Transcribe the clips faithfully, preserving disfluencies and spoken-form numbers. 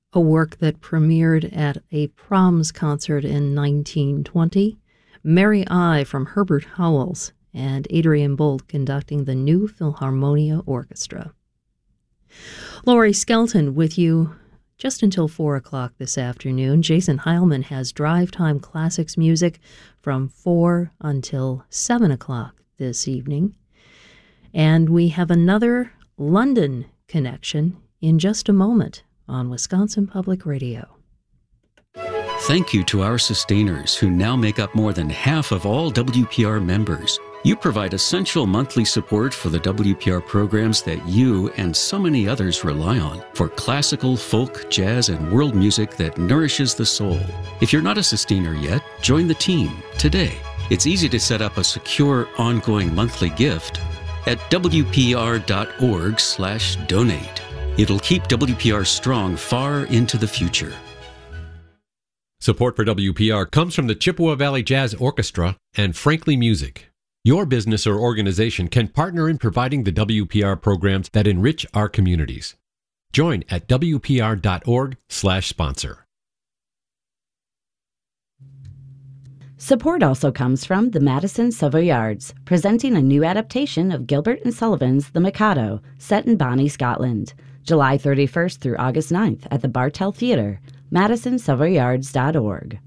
a work that premiered at a Proms concert in nineteen twenty. Mary I from Herbert Howells and Adrian Bolt conducting the New Philharmonia Orchestra. Laurie Skelton with you just until four o'clock this afternoon. Jason Heilman has Drive Time Classics music from four until seven o'clock this evening. And we have another London connection in just a moment on Wisconsin Public Radio. Thank you to our sustainers who now make up more than half of all W P R members. You provide essential monthly support for the W P R programs that you and so many others rely on for classical, folk, jazz, and world music that nourishes the soul. If you're not a sustainer yet, join the team today. It's easy to set up a secure, ongoing monthly gift at W P R dot org slash donate. It'll keep W P R strong far into the future. Support for W P R comes from the Chippewa Valley Jazz Orchestra and Frankly Music. Your business or organization can partner in providing the W P R programs that enrich our communities. Join at W P R dot org slash sponsor. Support also comes from the Madison Savoyards, presenting a new adaptation of Gilbert and Sullivan's The Mikado, set in Bonnie, Scotland, July thirty-first through August ninth at the Bartell Theatre, madison savoyards dot org.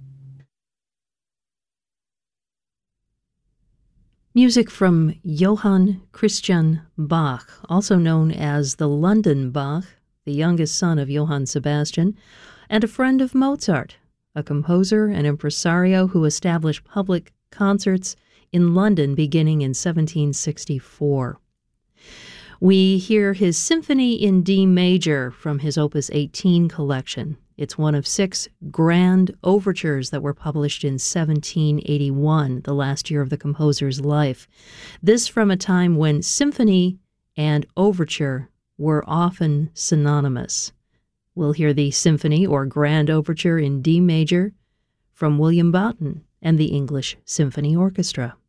Music from Johann Christian Bach, also known as the London Bach, the youngest son of Johann Sebastian, and a friend of Mozart, a composer and impresario who established public concerts in London beginning in seventeen sixty-four. We hear his Symphony in D Major from his Opus eighteen collection. It's one of six grand overtures that were published in seventeen eighty-one, the last year of the composer's life. This from a time when symphony and overture were often synonymous. We'll hear the Symphony or Grand Overture in D Major from William Boughton and the English Symphony Orchestra.